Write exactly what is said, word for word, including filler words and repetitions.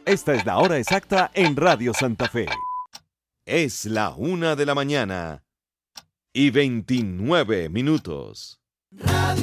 Esta es la hora exacta en Radio Santa Fe. Es la una de la mañana y veintinueve minutos. Radio